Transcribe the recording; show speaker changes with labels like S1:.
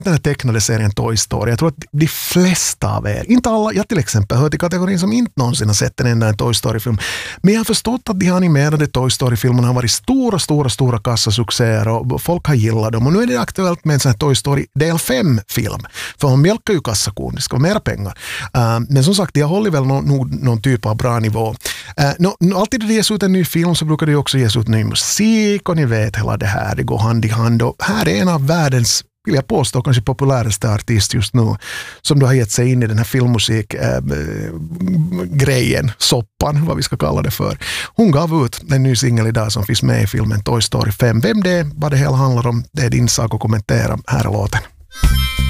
S1: den här tecknade serien Toy Story. Jag tror att de flesta av er, inte alla, jag till exempel hör till kategorin som inte någonsin har sett en enda Toy Story-film. Men jag har förstått att de animerade Toy Story-filmerna har varit stora kassasuccéer och folk har gillat dem. Och nu är det aktuellt med en sån här Toy Story del 5-film. För hon mjölkar ju kassakon, det ska vara mera pengar. Men som sagt, de har hållit väl någon typ av bra nivå. Alltid när det ges ut en ny film så brukar det också ges ut ny musik och ni vet hela det här, det går hand i hand. Och här är en av världens, vill jag påstå, kanske populäraste artist just nu som då har gett sig in i den här filmmusik-grejen, soppan, vad vi ska kalla det för. Hon gav ut en ny singel idag som finns med i filmen Toy Story 5. Vem det är, vad det hela handlar om, det är din sak att kommentera. Här är låten.